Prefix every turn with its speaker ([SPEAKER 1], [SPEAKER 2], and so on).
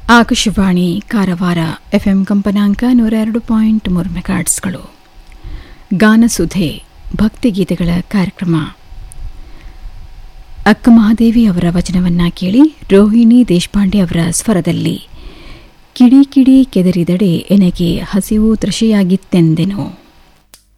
[SPEAKER 1] Akashvani Karwar FM ಕಂಪನಾಂಕ 102.3 ಮೆಗಾಹರ್ಟ್ಸ್ಗಳು. ಗಾನಸುಧೆ ಭಕ್ತಿಗೀತೆಗಳ ಕಾರ್ಯಕ್ರಮ. ಅಕ್ಕ ಮಹಾದೇವಿ ಅವರ ವಚನವನ್ನ ಕೇಳಿ, ರೋಹಿಣಿ ದೇಶಪಾಂಡೆ ಅವರ ಸ್ವರದಲ್ಲಿ. ಕಿಡಿ ಕಿಡಿ ಕೆದರಿದಡೆ ಎನಗೆ ಹಸಿವು ತೃಷೆಯಾಗಿತ್ತೆಂದೆನು.